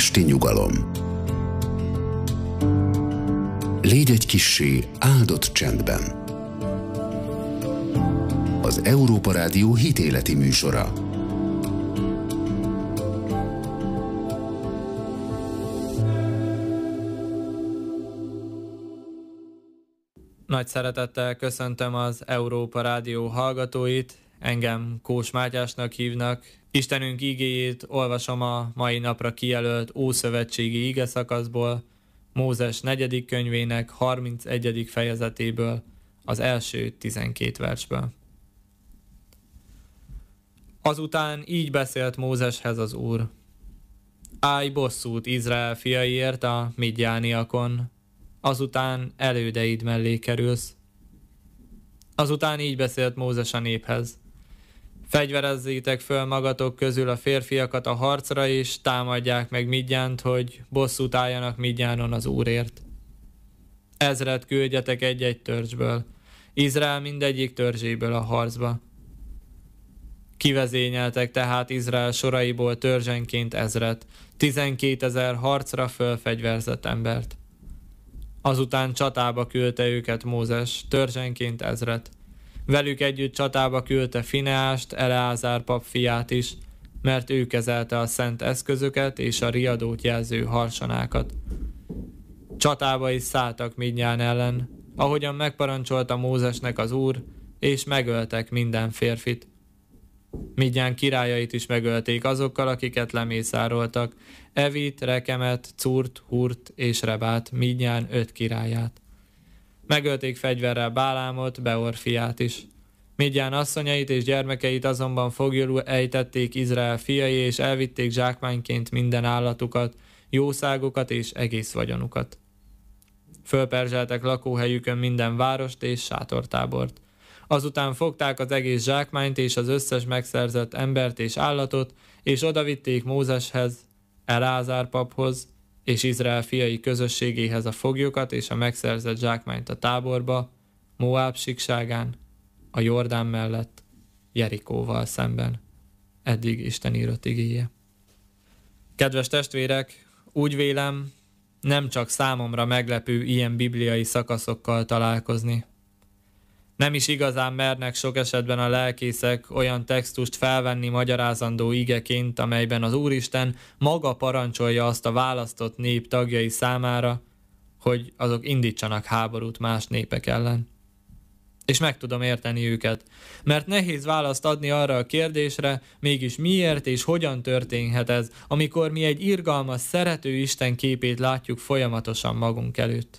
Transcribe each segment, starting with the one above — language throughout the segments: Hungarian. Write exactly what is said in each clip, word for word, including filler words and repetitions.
esti nyugalom. Légy egy kissé áldott csendben. Az Európa Rádió hitéleti műsora. Nagy szeretettel köszöntöm az Európa Rádió hallgatóit, engem Kós Mátyásnak hívnak. Istenünk igéjét olvasom a mai napra kijelölt ószövetségi igeszakaszból, Mózes negyedik könyvének harmincegyedik fejezetéből, az első tizenkét versből. Azután így beszélt Mózeshez az Úr: Állj bosszút Izrael fiaiért a midjániakon, azután elődeid mellé kerülsz. Azután így beszélt Mózes a néphez: Fegyverezzétek föl magatok közül a férfiakat a harcra, és támadják meg Midjánt, hogy bosszút álljanak Midjánon az Úrért. Ezret küldjetek egy-egy törzsből, Izrael mindegyik törzséből a harcba. Kivezényeltek tehát Izrael soraiból törzsenként ezret, tizenkétezer harcra fölfegyverzett embert. Azután csatába küldte őket Mózes, törzsenként ezret. Velük együtt csatába küldte Fineást, Eleázár pap fiát is, mert ő kezelte a szent eszközöket és a riadót jelző harsonákat. Csatába is szálltak Midján ellen, ahogyan megparancsolta Mózesnek az Úr, és megöltek minden férfit. Midján királyait is megölték azokkal, akiket lemészároltak, Evit, Rekemet, Curt, Hurt és Rebát, Midján öt királyát. Megölték fegyverrel Bálámot, Beor fiát is. Midján asszonyait és gyermekeit azonban foglyul ejtették Izrael fiai, és elvitték zsákmányként minden állatukat, jószágokat és egész vagyonukat. Fölperzseltek lakóhelyükön minden várost és sátortábort. Azután fogták az egész zsákmányt és az összes megszerzett embert és állatot, és odavitték Mózeshez, Eleázár paphoz és Izrael fiai közösségéhez a foglyokat és a megszerzett zsákmányt a táborba, Moáb síkságán, a Jordán mellett, Jerikóval szemben. Eddig Isten írott igéje. Kedves testvérek, úgy vélem, nem csak számomra meglepő ilyen bibliai szakaszokkal találkozni. Nem is igazán mernek sok esetben a lelkészek olyan textust felvenni magyarázandó igeként, amelyben az Úristen maga parancsolja azt a választott nép tagjai számára, hogy azok indítsanak háborút más népek ellen. És meg tudom érteni őket, mert nehéz választ adni arra a kérdésre, mégis miért és hogyan történhet ez, amikor mi egy irgalmas, szerető Isten képét látjuk folyamatosan magunk előtt.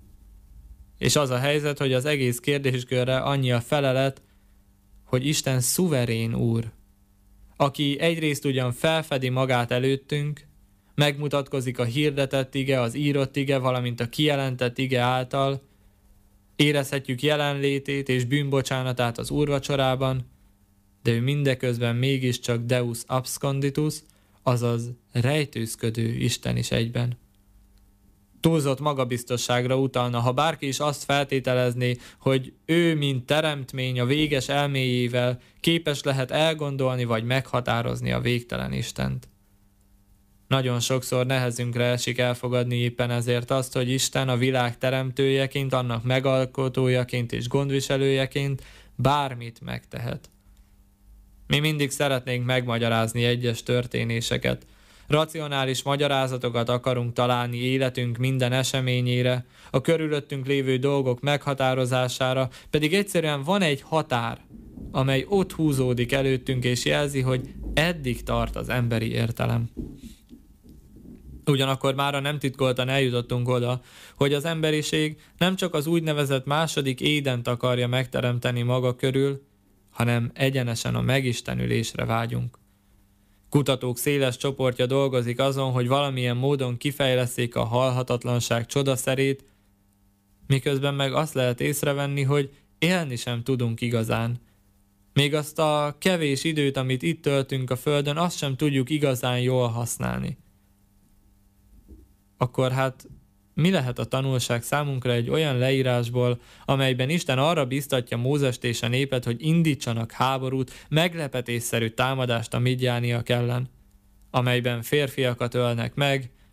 És az a helyzet, hogy az egész kérdéskörre annyi a felelet, hogy Isten szuverén Úr, aki egyrészt ugyan felfedi magát előttünk, megmutatkozik a hirdetett ige, az írott ige, valamint a kijelentett ige által, érezhetjük jelenlétét és bűnbocsánatát az úrvacsorában, de ő mindeközben mégiscsak Deus absconditus, azaz rejtőzködő Isten is egyben. Túlzott magabiztosságra utalna, ha bárki is azt feltételezné, hogy ő, mint teremtmény a véges elméjével képes lehet elgondolni vagy meghatározni a végtelen Istent. Nagyon sokszor nehezünkre esik elfogadni éppen ezért azt, hogy Isten a világ teremtőjeként, annak megalkotójaként és gondviselőjeként bármit megtehet. Mi mindig szeretnénk megmagyarázni egyes történéseket, racionális magyarázatokat akarunk találni életünk minden eseményére, a körülöttünk lévő dolgok meghatározására, pedig egyszerűen van egy határ, amely ott húzódik előttünk és jelzi, hogy eddig tart az emberi értelem. Ugyanakkor mára nem titkoltan eljutottunk oda, hogy az emberiség nem csak az úgynevezett második Édent akarja megteremteni maga körül, hanem egyenesen a megistenülésre vágyunk. Kutatók széles csoportja dolgozik azon, hogy valamilyen módon kifejleszték a halhatatlanság csodaszerét, miközben meg azt lehet észrevenni, hogy élni sem tudunk igazán. Még azt a kevés időt, amit itt töltünk a Földön, azt sem tudjuk igazán jól használni. Akkor hát mi lehet a tanulság számunkra egy olyan leírásból, amelyben Isten arra biztatja Mózest és a népet, hogy indítsanak háborút, meglepetésszerű támadást a midjániak ellen, amelyben férfiakat ölnek meg,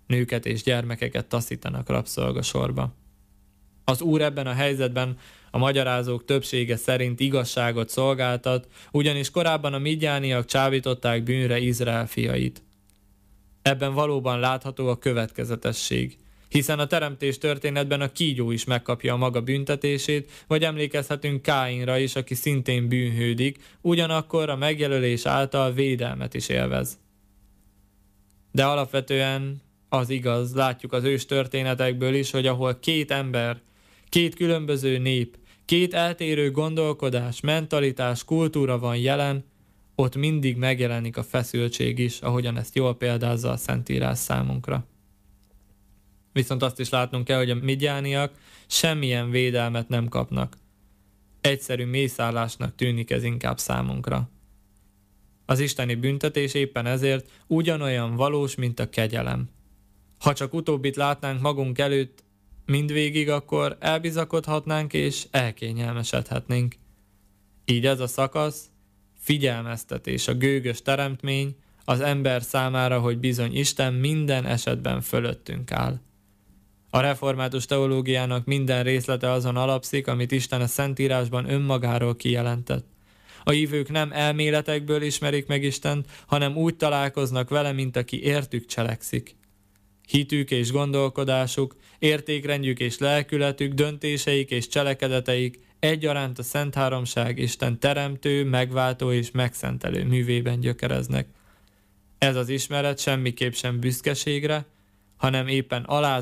nőket és gyermekeket taszítanak rabszolgasorba. Az Úr ebben a helyzetben a magyarázók többsége szerint igazságot szolgáltat, ugyanis korábban a midjániak csábították bűnre Izrael fiait. Ebben valóban látható a következetesség, hiszen a teremtés történetben a kígyó is megkapja a maga büntetését, vagy emlékezhetünk Káinra is, aki szintén bűnhődik, ugyanakkor a megjelölés által védelmet is élvez. De alapvetően az igaz, látjuk az ős történetekből is, hogy ahol két ember, két különböző nép, két eltérő gondolkodás, mentalitás, kultúra van jelen, ott mindig megjelenik a feszültség is, ahogyan ezt jól példázza a Szentírás számunkra. Viszont azt is látnunk kell, hogy a midjániak semmilyen védelmet nem kapnak. Egyszerű mészállásnak tűnik ez inkább számunkra. Az isteni büntetés éppen ezért ugyanolyan valós, mint a kegyelem. Ha csak utóbbit látnánk magunk előtt mindvégig, akkor elbizakodhatnánk és elkényelmesedhetnénk. Így ez a szakasz figyelmeztetés, a gőgös teremtmény az ember számára, hogy bizony Isten minden esetben fölöttünk áll. A református teológiának minden részlete azon alapszik, amit Isten a Szentírásban önmagáról kijelentett. A hívők nem elméletekből ismerik meg Istent, hanem úgy találkoznak vele, mint aki értük cselekszik. Hitük és gondolkodásuk, értékrendjük és lelkületük, döntéseik és cselekedeteik egyaránt a Szent Háromság Isten teremtő, megváltó és megszentelő művében gyökereznek. Ez az ismeret semmiképp sem büszkeségre, hanem éppen alázatra